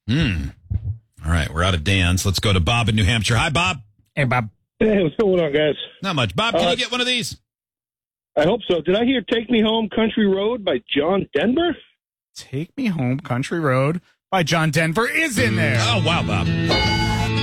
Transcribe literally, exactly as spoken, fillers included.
Hmm. All right, we're out of Dan's. Let's go to Bob in New Hampshire. Hi, Bob. Hey, Bob. Hey, what's going on, guys? Not much. Bob, can Uh, you get one of these? I hope so. Did I hear Take Me Home Country Road by John Denver? Take Me Home Country Road by John Denver is in there. Oh, wow, Bob.